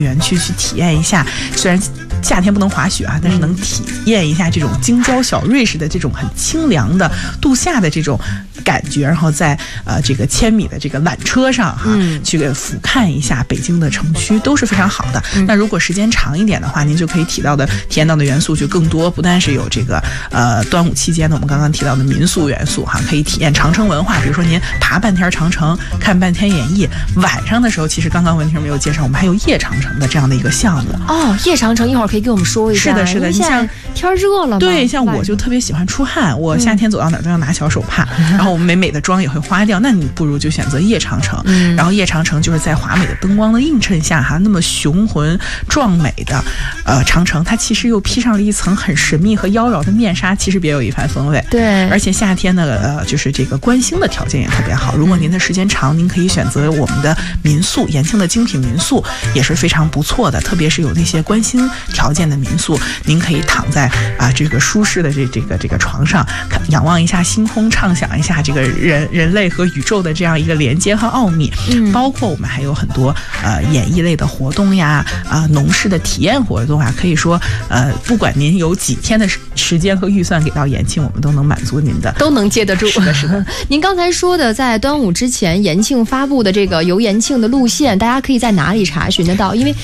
园区去体验一下，虽然夏天不能滑雪啊，但是能体验一下这种京郊小瑞士的这种很清凉的度夏的这种感觉，然后在这个1000米的这个缆车上去俯瞰一下北京的城区，都是非常好的。那如果时间长一点的话，您就可以体验到的元素就更多，不但是有这个端午期间的我们刚刚提到的民宿元素可以体验长城文化，比如说您爬半天长城，看半天演艺，晚上的时候其实刚刚文婷没有介绍，我们还有夜长城的这样的一个项目。 夜长城一会儿可以给我们说一下。 是的， 你像天热了嘛， 对，像我就特别喜欢出汗，我夏天走到哪儿都要拿小手帕，然后我们美的妆也会花掉，那你不如就选择夜长城。然后夜长城就是在华美的灯光的映衬下那么雄浑壮美的长城，它其实又披上了一层很神秘和妖娆的面纱，其实别有一番风味。 对， 而且夏天呢就是这个观星的条件也特别好，如果您的时间长，您可以选择我们的民宿，延庆的精品民宿也是非常不错的，特别是有那些观星条件的民宿，您可以躺在这个舒适的这个床上，仰望一下星空，畅想一下这个人类和宇宙的这样一个连接和奥秘。包括我们还有很多演艺类的活动呀，农事的体验活动可以说不管您有几天的时间和预算给到延庆，我们都能满足您的， 都能接得住。 是的。 您刚才说的在端午之前延庆发布的这个游延庆的路线，大家可以在哪里查询得到？因为